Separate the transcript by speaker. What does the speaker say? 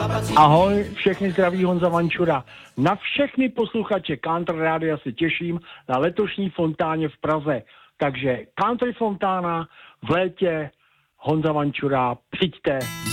Speaker 1: Ahoj, všechny zdraví Honza Vančura. Na všechny posluchače Country Rádia se těším na letošní fontáně v Praze. Takže Country fontána v létě, Honza Vančura, přijďte.